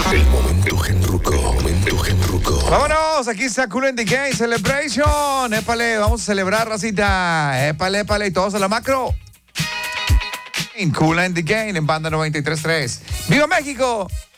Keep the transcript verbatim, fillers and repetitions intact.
El momento genruco, momento genruco. Vámonos, aquí está Kool and the Gang Celebration. Épale, vamos a celebrar, racita. Épale, épale, y todos a la macro. En Kool and the Gang en Banda noventa y tres punto tres. ¡Viva México!